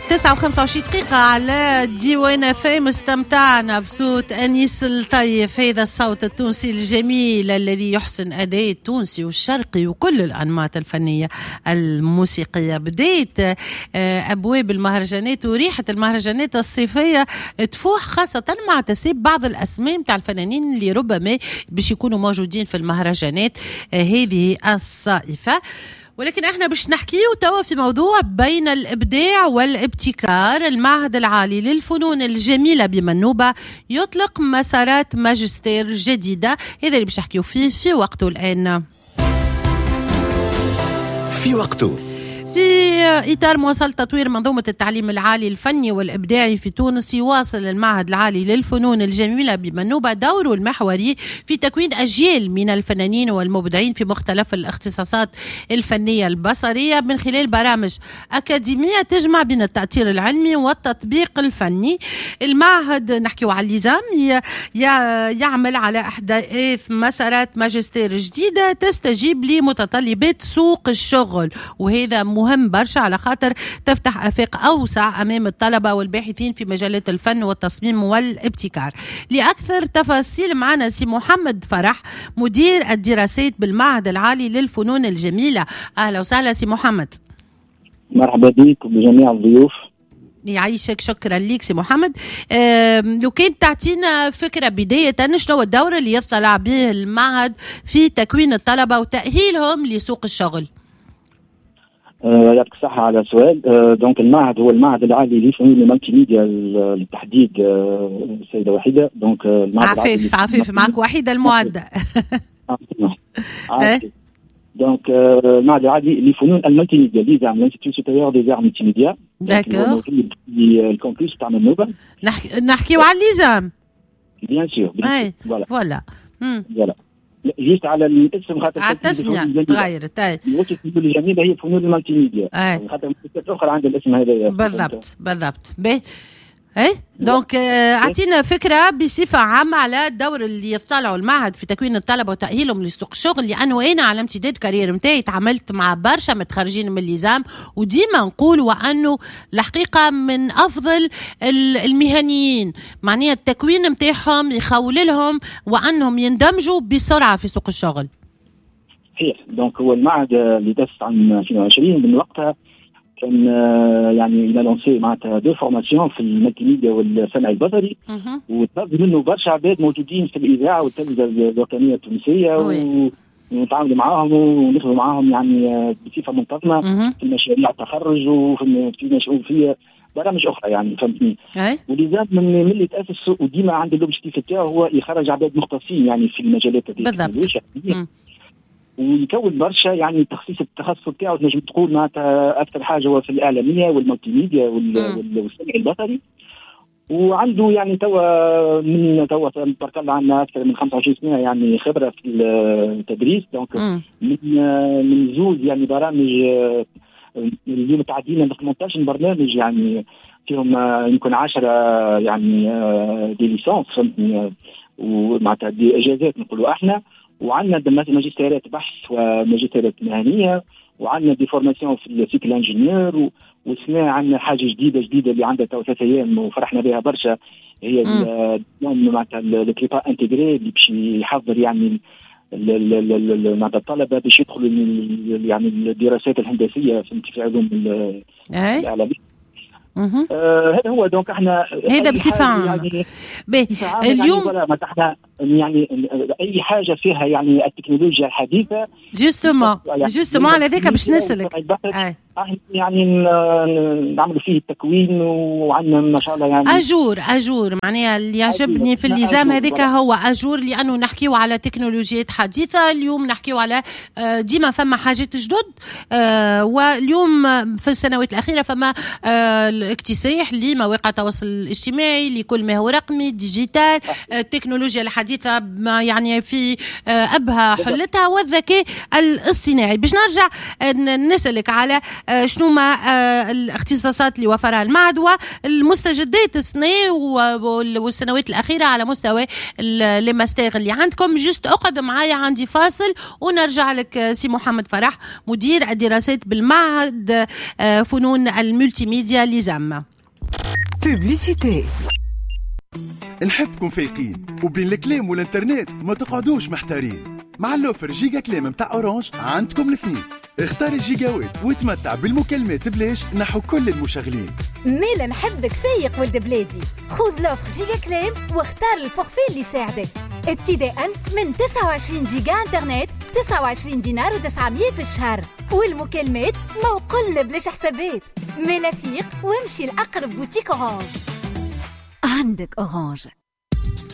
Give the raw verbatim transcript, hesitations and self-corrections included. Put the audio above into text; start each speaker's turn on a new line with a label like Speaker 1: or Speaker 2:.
Speaker 1: تسعة وخمسة وعشرين دقيقة على ديوان اف ام. استمتعنا بصوت أنيس الطيف، هذا الصوت التونسي الجميل الذي يحسن أداء التونسي والشرقي وكل الأنماط الفنية الموسيقية. بديت أبواب المهرجانات وريحة المهرجانات الصيفية تفوح، خاصة مع تسريب بعض الأسماء متاع الفنانين اللي ربما باش يكونوا موجودين في المهرجانات هذه الصيفة. ولكن احنا باش نحكيه توا في موضوع بين الابداع والابتكار. المعهد العالي للفنون الجميله بمنوبه يطلق مسارات ماجستير جديده، هذا اللي باش نحكيه فيه في وقته الان.
Speaker 2: في وقته
Speaker 1: في إطار مواصلة تطوير منظومة التعليم العالي الفني والإبداعي في تونس، يواصل المعهد العالي للفنون الجميلة بمنوبة دوره المحوري في تكوين أجيال من الفنانين والمبدعين في مختلف الاختصاصات الفنية البصرية من خلال برامج أكاديمية تجمع بين التأثير العلمي والتطبيق الفني. المعهد نحكي على اللزام يعمل على إحداث مسارات ماجستير جديدة تستجيب لمتطلبات سوق الشغل، وهذا مهم برشا على خاطر تفتح آفاق أوسع أمام الطلبة والباحثين في مجالات الفن والتصميم والابتكار. لأكثر تفاصيل معنا سي محمد فرح، مدير الدراسات بالمعهد العالي للفنون الجميلة. أهلا وسهلا سي محمد.
Speaker 3: مرحبا بك وبجميع الضيوف.
Speaker 1: يعيشك، شكرا ليك سي محمد. لو كنت تعطينا فكرة بداية شنو الدور اللي يطلع به المعهد في تكوين الطلبة وتأهيلهم لسوق الشغل؟
Speaker 3: يعطيك الصحة على السؤال. أه دونك المعهد هو المعهد العالي لفنون المالتي ميديا للتحديد. السيدة أه وحيدة. دونك المعهد
Speaker 1: عفيف عفيف معك وحيدة المعدة.
Speaker 3: دونك المعهد العالي لفنون المالتي ميديا ليزام لانستيتيو سوبيريور دي زار مالتي ميديا.
Speaker 1: داكور.
Speaker 3: الكونكورس تاع منوبة.
Speaker 1: نحكي نحكيو على الليزام.
Speaker 3: بيان سور.
Speaker 1: فوالا. فوالا.
Speaker 3: فوالا. جيت على الاسم خاطر
Speaker 1: على التسمية تغيرت. اي
Speaker 3: الوقت الفنون الجميلة هي فنون المالتي ميديا.
Speaker 1: اي
Speaker 3: خاطر مؤسسات اخرى عندها الاسم هذا.
Speaker 1: بالضبط بالضبط. باهي اي دونك اعطينا فكره بصفه عامه على الدور اللي يطلعوا المعهد في تكوين الطلبه وتاهيلهم لسوق الشغل، لانه انا على امتداد كارير نتاعي تعاملت مع برشا متخرجين من اللزام، وديما نقول وانه الحقيقه من افضل المهنيين، معناها التكوين نتاعهم يخول لهم وانهم يندمجوا بسرعه في سوق الشغل.
Speaker 3: صحيح. دونك هو المعهد اللي دس عام ألفين وعشرين من وقتها كان يعني الى لونسي معناتها دو فورماسيون في المالتي ميديا والصنع البصري، وتنظم منه برشا عباد موجودين في الاذاعه والتلفزه الوطنيه التونسيه، ونتعاملوا معاهم ونخدموا معاهم يعني بصفه منتظمه في مشاريع التخرج وفي في في برامج اخرى يعني فهمتني. ولذلك من اللي تاسس وديما عنده الاوبجيكتيف تاعو هو يخرج عباد مختصين يعني في المجالات هذه
Speaker 1: بالضبط،
Speaker 3: ويكون برشا يعني تخصيص التخصص تاعو تنجم تقول معناتها اكثر حاجه هو في الاعلاميه والمالتي ميديا والصنع البصري. وعنده يعني توا من توا تبارك الله عندنا اكثر من خمسة وعشرين سنه يعني خبره في التدريس. دونك من من زوج يعني برامج اليوم تعدينا ب ثمانية عشر برنامج يعني فيهم يمكن عشرة يعني دي ليسونس ومعناتها دي اجازات نقولوا احنا، وعندنا ماجستيرات بحث وماجستيرات مهنيه، وعندنا دي فورماسيون في السيكل انجينير. والسنه عندنا حاجه جديده جديده اللي عندها تو ثلاث ايام وفرحنا بها برشا، هي معناتها الكليبا انتجري اللي باش يحضر يعني معناتها الطلبه باش يدخلوا يعني الدراسات الهندسيه في علوم الاعلاميه. آه هذا هو. دونك احنا
Speaker 1: هذا بصفه عامه يعني اليوم
Speaker 3: يعني احنا يعني اي حاجه فيها يعني التكنولوجيا الحديثه
Speaker 1: جوستومون جوستومون على ذاك باش نسالك
Speaker 3: يعني نعملوا فيه التكوين، وعندنا ما شاء الله يعني
Speaker 1: اجور اجور معناها اللي يعجبني في اللزام هذاك هو اجور، لانه نحكيو على تكنولوجيات حديثه. اليوم نحكيو على ديما فما حاجات جدد، واليوم في السنوات الاخيره فما الاكتساح لمواقع التواصل الاجتماعي لكل ما هو رقمي ديجيتال. التكنولوجيا الحديثه الحديثة يعني في أبهى حلتها والذكاء الاصطناعي. باش نرجع نسألك على شنو ما الاختصاصات اللي وفرها المعهد والمستجدات السنة والسنوات الأخيرة على مستوى الماستر اللي عندكم. جست أقعد معايا، عندي فاصل ونرجع لك سي محمد فرح مدير الدراسات بالمعهد فنون الملتي ميديا لزامة.
Speaker 2: بوبليسيتي.
Speaker 4: نحبكم فايقين وبين الكلام والانترنت ما تقعدوش محتارين. مع اللوفر جيجا كلام متاع اورانج عندكم الاثنين. اختار الجيجاوات وتمتع بالمكالمات بلاش نحو كل المشغلين.
Speaker 5: ميلا نحبك فايق ولد بلادي، خذ لوفر جيجا كلام واختار الفورفي اللي يساعدك ابتداء من تسعة وعشرين جيجا انترنت تسعة وعشرين دينار وتسعمية في الشهر، والمكالمات موقلنا بلاش حسابات. ميلا فيق وامشي لأقرب بوتيك اورانج. عندك اورانج.